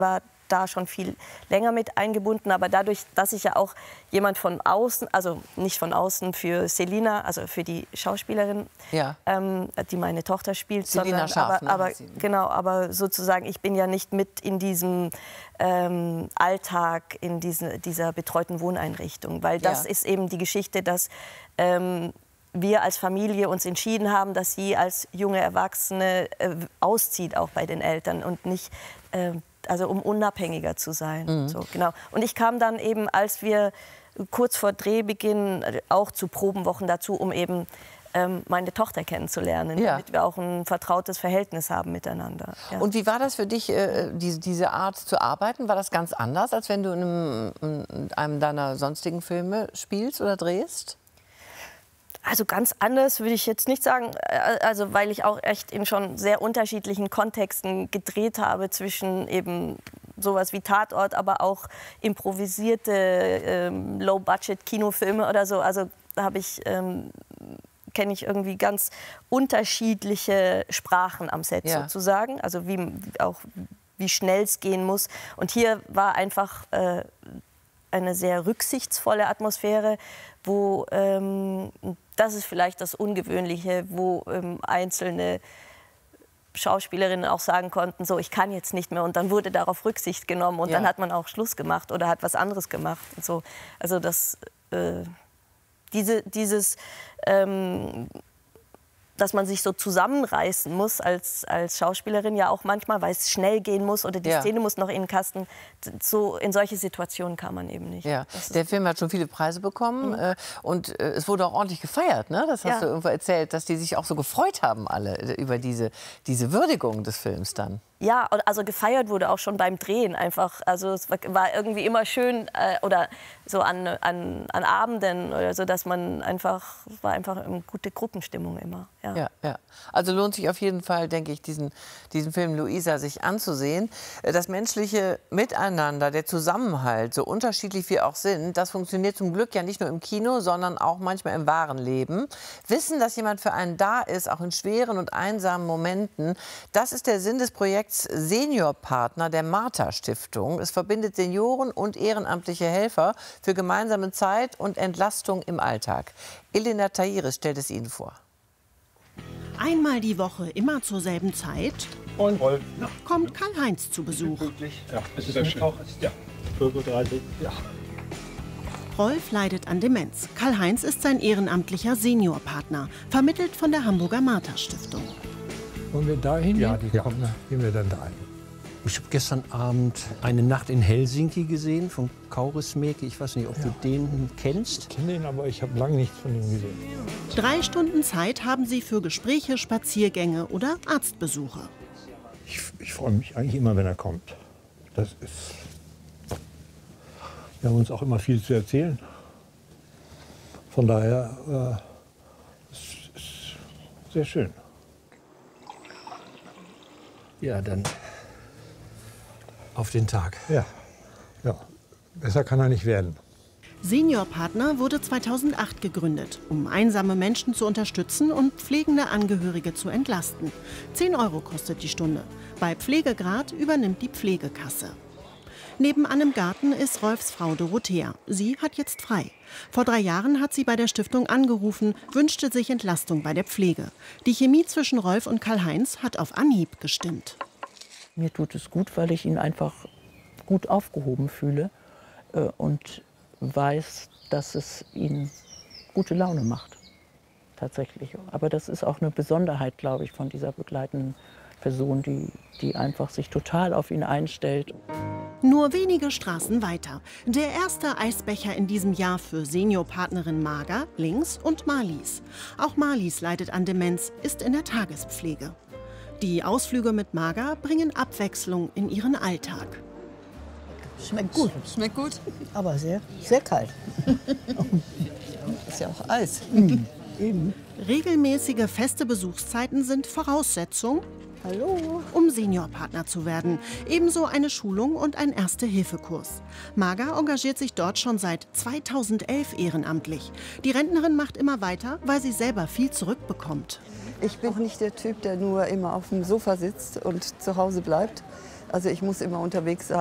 war da schon viel länger mit eingebunden, aber dadurch, dass ich ja auch jemand von außen, also nicht von außen für Selina, also für die Schauspielerin, ja. Die meine Tochter spielt, Selina sondern Scharf, aber genau, aber sozusagen ich bin ja nicht mit in diesem Alltag in dieser betreuten Wohneinrichtung, weil das ist eben die Geschichte, dass wir als Familie uns entschieden haben, dass sie als junge Erwachsene auszieht, auch bei den Eltern und nicht also um unabhängiger zu sein. So, genau. Und ich kam dann eben, als wir kurz vor Drehbeginn, auch zu Probenwochen dazu, um eben meine Tochter kennenzulernen, damit wir auch ein vertrautes Verhältnis haben miteinander. Ja. Und wie war das für dich, diese Art zu arbeiten? War das ganz anders, als wenn du in einem deiner sonstigen Filme spielst oder drehst? Also ganz anders würde ich jetzt nicht sagen, also weil ich auch echt in schon sehr unterschiedlichen Kontexten gedreht habe, zwischen eben sowas wie Tatort, aber auch improvisierte Low-Budget-Kinofilme oder so. Also da kenne ich irgendwie ganz unterschiedliche Sprachen am Set sozusagen, also wie schnell es gehen muss. Und hier war einfach eine sehr rücksichtsvolle Atmosphäre, wo, das ist vielleicht das Ungewöhnliche, wo einzelne Schauspielerinnen auch sagen konnten, so, ich kann jetzt nicht mehr. Und dann wurde darauf Rücksicht genommen und dann hat man auch Schluss gemacht oder hat was anderes gemacht. Und so. Also das, dieses dass man sich so zusammenreißen muss als Schauspielerin ja auch manchmal, weil es schnell gehen muss oder die Szene muss noch in den Kasten. So, in solche Situationen kann man eben nicht. Ja. Der Film hat schon viele Preise bekommen und es wurde auch ordentlich gefeiert, ne? Das hast du irgendwo erzählt, dass die sich auch so gefreut haben alle über diese Würdigung des Films dann. Ja, also gefeiert wurde auch schon beim Drehen einfach. Also es war irgendwie immer schön oder so an Abenden oder so, dass man einfach, es war einfach eine gute Gruppenstimmung immer. Ja. Ja. Also lohnt sich auf jeden Fall, denke ich, diesen Film Luisa sich anzusehen. Das menschliche Miteinander, der Zusammenhalt, so unterschiedlich wir auch sind, das funktioniert zum Glück ja nicht nur im Kino, sondern auch manchmal im wahren Leben. Wissen, dass jemand für einen da ist, auch in schweren und einsamen Momenten, das ist der Sinn des Projekts Seniorpartner der Martha-Stiftung. Es verbindet Senioren und ehrenamtliche Helfer für gemeinsame Zeit und Entlastung im Alltag. Elena Tairis stellt es Ihnen vor. Einmal die Woche, immer zur selben Zeit, und kommt Karl-Heinz zu Besuch. Ja, es ist sehr schön. Ja. 12:30 Uhr. Ja. Rolf leidet an Demenz. Karl-Heinz ist sein ehrenamtlicher Seniorpartner, vermittelt von der Hamburger Martha-Stiftung. Wollen wir da hin? Ja, gehen wir dann dahin. Ich habe gestern Abend eine Nacht in Helsinki gesehen von Kaurismäki. Ich weiß nicht, ob du den kennst. Ich kenne ihn, aber ich habe lange nichts von ihm gesehen. 3 Stunden Zeit haben sie für Gespräche, Spaziergänge oder Arztbesuche. Ich freue mich eigentlich immer, wenn er kommt. Wir haben uns auch immer viel zu erzählen. Von daher es ist sehr schön. Ja, dann auf den Tag. Ja, besser kann er nicht werden. Seniorpartner wurde 2008 gegründet, um einsame Menschen zu unterstützen und pflegende Angehörige zu entlasten. 10 € kostet die Stunde. Bei Pflegegrad übernimmt die Pflegekasse. Nebenan im Garten ist Rolfs Frau Dorothea. Sie hat jetzt frei. Vor 3 Jahren hat sie bei der Stiftung angerufen, wünschte sich Entlastung bei der Pflege. Die Chemie zwischen Rolf und Karl-Heinz hat auf Anhieb gestimmt. Mir tut es gut, weil ich ihn einfach gut aufgehoben fühle und weiß, dass es ihn gute Laune macht. Tatsächlich. Aber das ist auch eine Besonderheit, glaube ich, von dieser begleitenden Person, die einfach sich total auf ihn einstellt. Nur wenige Straßen weiter. Der erste Eisbecher in diesem Jahr für Seniorpartnerin Marga, links, und Marlies. Auch Marlies leidet an Demenz, ist in der Tagespflege. Die Ausflüge mit Marga bringen Abwechslung in ihren Alltag. Schmeckt gut. Schmeckt gut, aber sehr, sehr kalt. Ist ja auch Eis. Eben. Regelmäßige feste Besuchszeiten sind Voraussetzung, Hallo. um Seniorpartner zu werden. Ebenso eine Schulung und ein Erste-Hilfe-Kurs. Marga engagiert sich dort schon seit 2011 ehrenamtlich. Die Rentnerin macht immer weiter, weil sie selber viel zurückbekommt. Ich bin auch nicht der Typ, der nur immer auf dem Sofa sitzt und zu Hause bleibt. Also ich muss immer unterwegs sein.